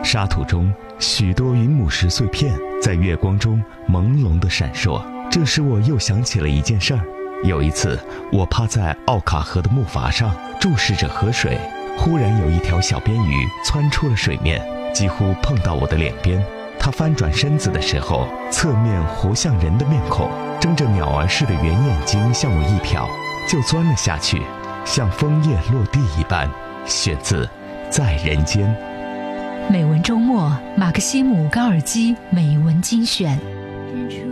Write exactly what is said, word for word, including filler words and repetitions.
沙土中许多云母石碎片在月光中朦胧地闪烁，这使我又想起了一件事儿。有一次，我趴在奥卡河的木筏上，注视着河水，忽然有一条小边鱼窜出了水面，几乎碰到我的脸边。它翻转身子的时候，侧面活像人的面孔，睁着鸟儿似的圆眼睛向我一瞟，就钻了下去，像枫叶落地一般。选自《在人间》。 美文周末，马克西姆·高尔基美文精选。